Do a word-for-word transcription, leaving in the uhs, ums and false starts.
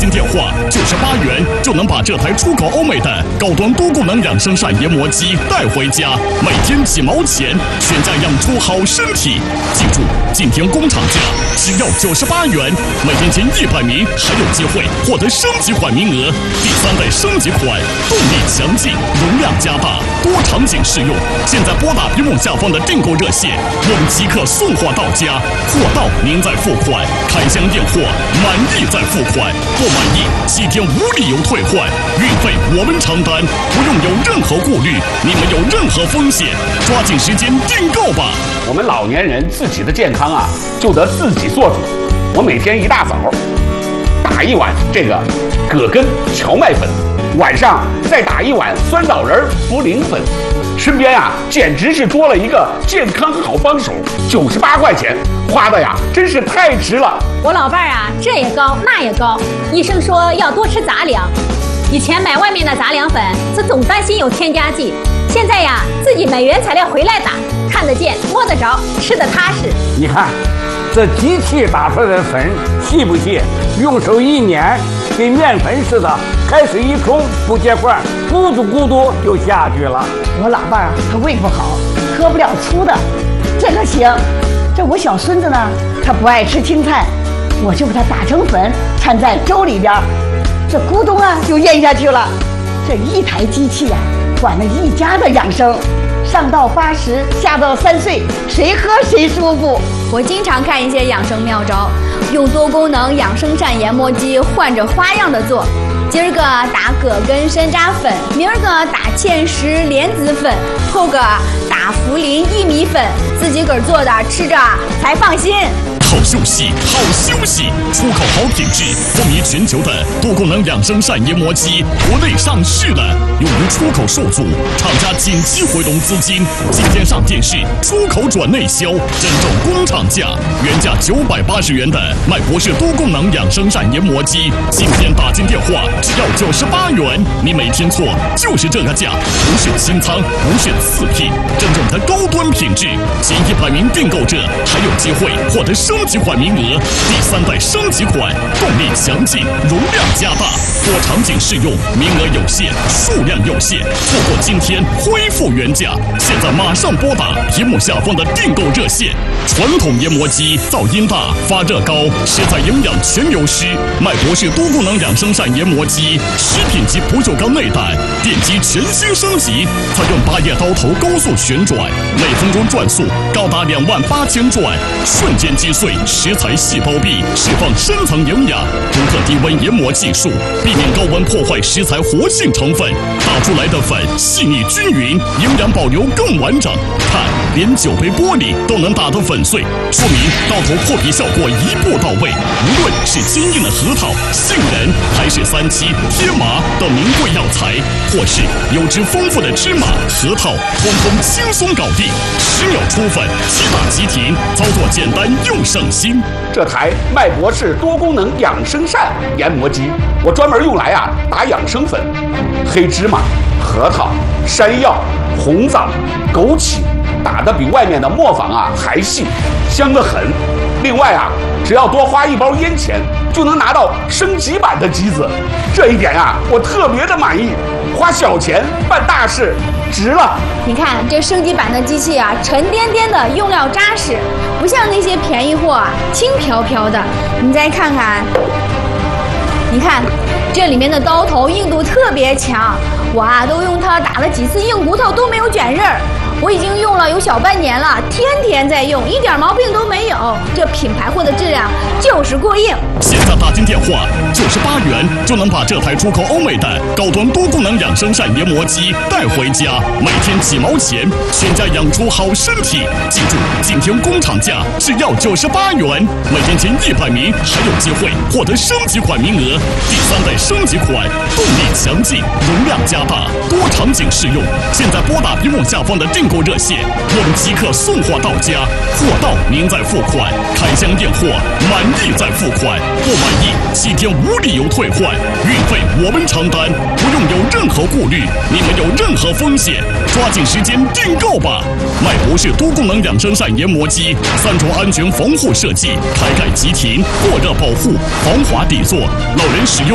进电话九十八元就能把这台出口欧美的高端多功能养生膳研磨机带回家，每天几毛钱，全家养出好身体。记住，今天工厂价只要九十八元，每天前一百名还有机会获得升级款名额。第三代升级款，动力强劲，容量加大，多场景适用。现在拨打屏幕下方的订购热线，我们即刻送货到家，货到您再付款，开箱验货，满意再付款，不满意七天无理由退换，运费我们承担，不用有任何顾虑，你们有任何风险，抓紧时间订购吧。 我们老年人自己的健康啊，就得自己做主。我每天一大早打一碗这个葛根荞麦粉，晚上再打一碗酸枣仁茯苓粉，身边啊简直是多了一个健康好帮手。九十八块钱花的呀，真是太值了。 我老伴儿啊，这也高那也高，医生说要多吃杂粮。以前买外面的杂粮粉，是总担心有添加剂，现在呀自己买原材料回来打，看得见摸得着，吃得踏实。 你看这机器打出来的粉细不细？用手一碾，跟面粉似的，开水一冲不结块，咕嘟咕嘟就下去了。 我老伴儿他胃不好，喝不了粗的，这个行。这我小孙子呢，他不爱吃青菜，我就给他打成粉，掺在粥里边，这咕咚啊就咽下去了。这一台机器呀、啊，管了一家的养生。上到八十，下到三岁，谁喝谁舒服。 我经常看一些养生妙招，用多功能养生膳研磨机换着花样的做。今儿个打葛根山楂粉，明儿个打芡实莲子粉，后个打茯苓薏米粉，自己个儿做的，吃着才放心。 好休息，好休息！出口好品质，风靡全球的多功能养生膳研磨机，国内上市了，由于出口受阻，厂家紧急回笼资金，今天上电视，出口转内销，真正工厂价，原价九百八十元的麦博士多功能养生膳研磨机，今天打进电话只要九十八元，你没听错，就是这个价，不是清仓，不是次品，真正的高端品质，前一百名订购者还有机会获得升级款名额，第三代升级款，动力强劲，容量加大，多场景适用，名额有限，数量有限，错过今天恢复原价。现在马上拨打屏幕下方的订购热线。传统研磨机噪音大，发热高，食材营养全流失。麦博士多功能养生膳研磨机，食品级不锈钢内胆，电机全新升级，采用八叶刀头高速旋转，每分钟转速高达两万八千转，瞬间击碎食材细胞壁，释放深层营养。独特低温研磨技术，避免高温破坏食材活性成分，打出来的粉细腻均匀，营养保留更完整。看，连酒杯玻璃都能打得粉碎，说明刀头破皮效果一步到位。无论是坚硬的核桃、杏仁，还是三七、天麻等名贵药材，或是油脂丰富的芝麻、核桃，通通轻松搞定，十秒出粉，七打即停，操作简单又省心。 这台麦博士多功能养生膳研磨机，我专门用来啊打养生粉，黑芝麻、核桃、山药、红枣、枸杞，打得比外面的磨坊啊还细，香得很。另外啊，只要多花一包烟钱，就能拿到升级版的机子，这一点啊我特别的满意。花小钱办大事，值了。 你看这升级版的机器啊，沉甸甸的，用料扎实，不像那些便宜货啊，轻飘飘的。你再看看，你看这里面的刀头硬度特别强，我啊都用它打了几次硬骨头都没有卷刃儿。我已经用了有小半年了，天天在用，一点毛病都没有。这品牌货的质量就是过硬。 现在打进电话九十八元就能把这台出口欧美的高端多功能养生膳研磨机带回家，每天几毛钱，全家养出好身体。记住，今天工厂价只要九十八元，每天前一百名还有机会获得升级款名额。第三代升级款，动力强劲，容量加大，多场景适用。现在拨打屏幕下方的订购热线，我们即刻送货到家，货到您再付款，开箱验货，满意再付款，不满意七天无理由退换，运费我们承担，不用有任何顾虑，你们有任何风险，抓紧时间订购吧。麦博士多功能养生膳研磨机，三重安全防护设计，开盖即停，过热保护，防滑底座，老人使用